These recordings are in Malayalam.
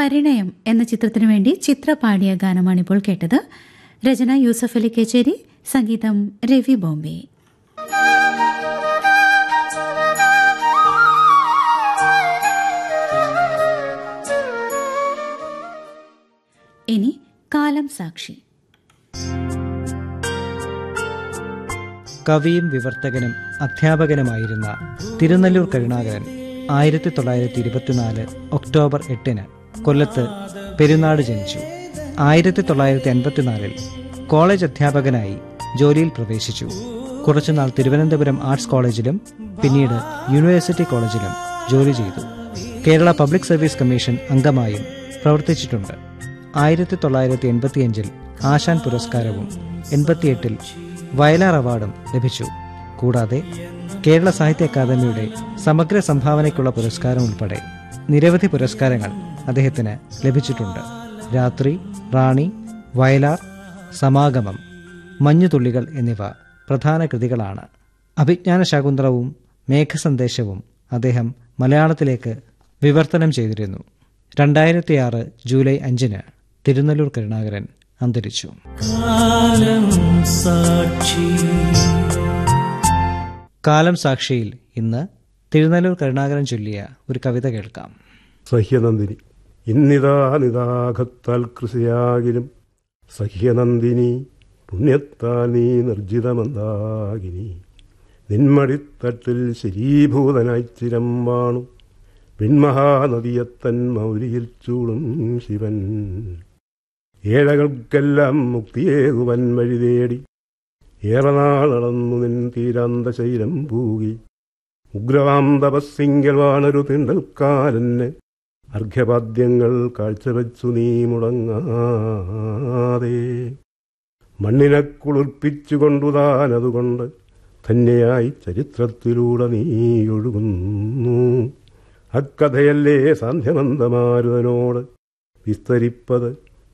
പരിണയം എന്ന ചിത്രത്തിനു വേണ്ടി ചിത്ര പാടിയ ഗാനമാണിപ്പോൾ കേട്ടത്. രചന യൂസഫ് അലി കേച്ചേരി, സംഗീതം രവി ബോംബെ. ഇനി കാലം സാക്ഷി. കവിയും വിവർത്തകനും അധ്യാപകനുമായിരുന്ന തിരുനെല്ലൂർ കരുണാകരൻ 1924 ഒക്ടോബർ 8 കൊല്ലത്ത് പെരുന്നാട് ജനിച്ചു. 1984 കോളേജ് അധ്യാപകനായി ജോലിയിൽ പ്രവേശിച്ചു. കുറച്ചുനാൾ തിരുവനന്തപുരം ആർട്സ് കോളേജിലും പിന്നീട് യൂണിവേഴ്സിറ്റി കോളേജിലും ജോലി ചെയ്തു. കേരള പബ്ലിക് സർവീസ് കമ്മീഷൻ അംഗമായും പ്രവർത്തിച്ചിട്ടുണ്ട്. 1985 ആശാൻ പുരസ്കാരവും 88 വയലാർ അവാർഡും ലഭിച്ചു. കൂടാതെ കേരള സാഹിത്യ അക്കാദമിയുടെ സമഗ്ര സംഭാവനയ്ക്കുള്ള പുരസ്കാരം ഉൾപ്പെടെ നിരവധി പുരസ്കാരങ്ങൾ അദ്ദേഹത്തിന് ലഭിച്ചിട്ടുണ്ട്. രാത്രി, റാണി, വയലാർ, സമാഗമം, മഞ്ഞുതുള്ളികൾ എന്നിവ പ്രധാന കൃതികളാണ്. അഭിജ്ഞാന ശാകുന്തളവും മേഘസന്ദേശവും അദ്ദേഹം മലയാളത്തിലേക്ക് വിവർത്തനം ചെയ്തിരുന്നു. 2006 ജൂലൈ 5 തിരുനെല്ലൂർ കരുണാകരൻ അന്തരിച്ചു. കാലം സാക്ഷിയിൽ ഇന്ന് തിരുനെല്ലൂർ കരുണാകരൻ ചൊല്ലിയ ഒരു കവിത കേൾക്കാം. സഹ്യനന്ദിനി. ഇന്നിതാ നിതാഘത്താൽ കൃഷിയാകിലും സഹ്യനന്ദിനി, പുണ്യത്താൽ നീ നിർജിതമന്ദാകിനി. നിന്മടിത്തട്ടിൽ ശരീഭൂതനായി ചിരം വാണു പിന്മഹാനദിയത്തൻ മൗലിയിൽ ചൂടും ശിവൻ. ഏഴകൾക്കെല്ലാം മുക്തിയേകുവൻ വഴി തേടി ഏറെ നാൾ നടന്നു നിൻ തീരാന്ത ശൈലം പൂകി. ഉഗ്രവാം തപസ്സിങ്കൽ വാണൊരു തിണ്ടൽക്കാരന് അർഘ്യപാദ്യങ്ങൾ കാഴ്ചവെച്ചു നീ മുടങ്ങാതെ. മണ്ണിനെ കുളിർപ്പിച്ചുകൊണ്ടുതാനതുകൊണ്ട് ധന്യയായി ചരിത്രത്തിലൂടെ നീ ഒഴുകുന്നു. അക്കഥയല്ലേ സാന്ധ്യമന്തമാരുതനോട് വിസ്തരിപ്പത്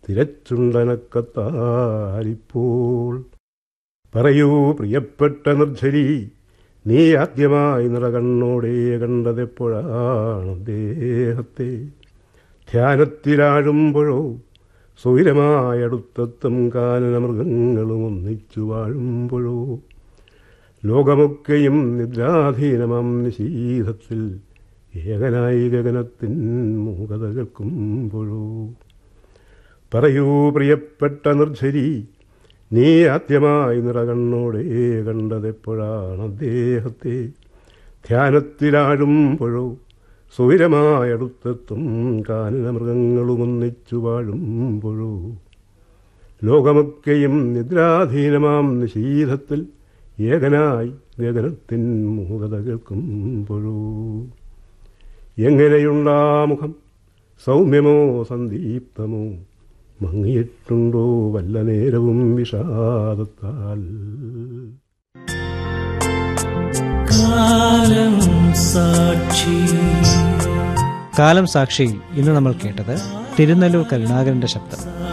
തിരച്ചുണ്ടനക്കത്താലിപ്പോൾ. പറയൂ പ്രിയപ്പെട്ട നിർജ്ജരി, നീ ആദ്യമായി നിറകണ്ണോടെ കണ്ടതെപ്പോഴാണ് അദ്ദേഹത്തെ? ധ്യാനത്തിലാഴുമ്പോഴോ സ്വൈരമായടുത്തെത്തും കാനനമൃഗങ്ങളും ഒന്നിച്ചു വാഴുമ്പോഴോ? ലോകമൊക്കെയും നിദ്രാധീനമാം നിശീധത്തിൽ ഏകനായി ഗഗനത്തിൻ മൂകത കേൾക്കുമ്പോഴോ? പറയൂ പ്രിയപ്പെട്ട നിർജ്ജരി, നീ ആദ്യമായി നിറകണ്ണോടെ കണ്ടതെപ്പോഴാണ് അദ്ദേഹത്തെ? ധ്യാനത്തിലാഴുമ്പോഴോ സ്വൈരമായടുത്തെത്തും കാനനമൃഗങ്ങളും ഒന്നിച്ചു വാഴുമ്പോഴോ? ലോകമൊക്കെയും നിദ്രാധീനമാം നിശീധത്തിൽ ഏകനായി ഗഗനത്തിൻ മൂകത കേൾക്കുമ്പോഴോ? എങ്ങനെയുണ്ടാ മുഖം, സൗമ്യമോ സന്ദീപ്തമോ, മങ്ങിയിട്ടുണ്ടോ വല്ല നേരവും വിഷാദത്താൽ? കാലം സാക്ഷിയിൽ ഇന്ന് നമ്മൾ കേട്ടത് തിരുനെല്ലൂർ കരുണാകരന്റെ ശബ്ദം.